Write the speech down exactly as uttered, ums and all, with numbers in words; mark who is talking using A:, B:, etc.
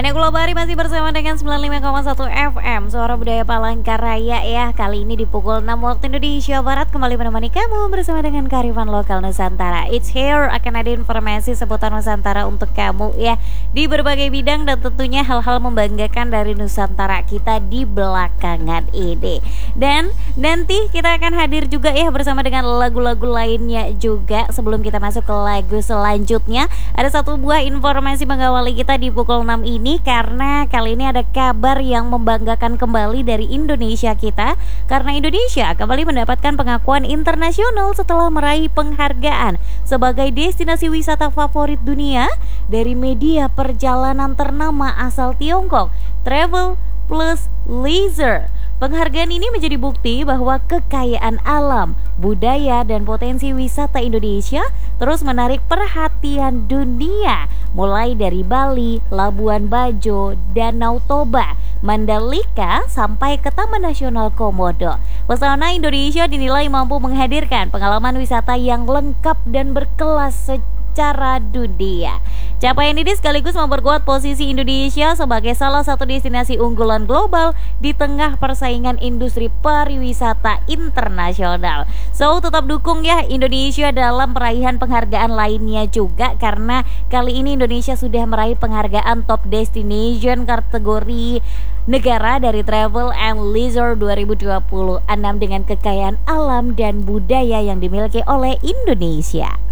A: Nenek Kulobari masih bersama dengan sembilan puluh lima koma satu F M Suara Budaya Palangkaraya ya. Kali ini di pukul enam waktu Indonesia Barat kembali menemani kamu bersama dengan kearifan lokal Nusantara. It's here, akan ada informasi seputar Nusantara untuk kamu ya, di berbagai bidang dan tentunya hal-hal membanggakan dari Nusantara kita di belakangan ini. Dan nanti kita akan hadir juga ya bersama dengan lagu-lagu lainnya juga. Sebelum kita masuk ke lagu selanjutnya, ada satu buah informasi mengawali kita di pukul enam ini, karena kali ini ada kabar yang membanggakan kembali dari Indonesia kita, karena Indonesia kembali mendapatkan pengakuan internasional setelah meraih penghargaan sebagai destinasi wisata favorit dunia dari media perjalanan ternama asal Tiongkok, Travel Plus Leisure. Penghargaan ini menjadi bukti bahwa kekayaan alam, budaya, dan potensi wisata Indonesia terus menarik perhatian dunia, mulai dari Bali, Labuan Bajo, Danau Toba, Mandalika, sampai ke Taman Nasional Komodo. Pesona Indonesia dinilai mampu menghadirkan pengalaman wisata yang lengkap dan berkelas secara dunia. Capaian ini sekaligus memperkuat posisi Indonesia sebagai salah satu destinasi unggulan global di tengah persaingan industri pariwisata internasional. So, tetap dukung ya Indonesia dalam peraihan penghargaan lainnya juga, karena kali ini Indonesia sudah meraih penghargaan Top Destination kategori negara dari Travel and Leisure dua ribu dua puluh enam dengan kekayaan alam dan budaya yang dimiliki oleh Indonesia.